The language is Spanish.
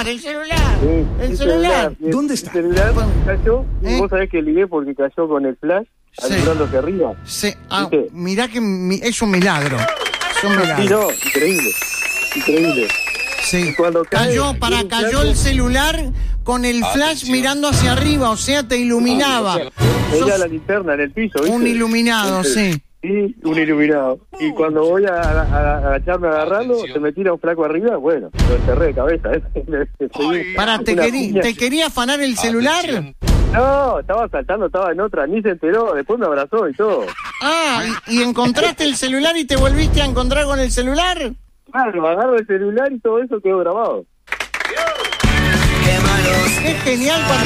Sí, el celular. ¿Dónde está? El celular cayó, y vos sabés que ligué porque cayó con el flash, Sí. alumbrando hacia arriba. Sí. ¿Viste? Mirá que es un milagro. Es un milagro. Sí, no, increíble. Sí. Y cuando Cayó el celular con el flash mirando hacia arriba, o sea, te iluminaba. Era la linterna en el piso, ¿viste? Un iluminado, sí. Sí, un iluminado. Y cuando voy a agacharme a agarrarlo, se me tira un flaco arriba, bueno, lo enterré de cabeza. Pará, ¿te quería afanar el celular? No, estaba saltando, estaba en otra, ni se enteró, después me abrazó y todo. Ah, ¿y encontraste el celular y te volviste a encontrar con el celular? Claro, agarro el celular y todo eso quedó grabado. Es genial cuando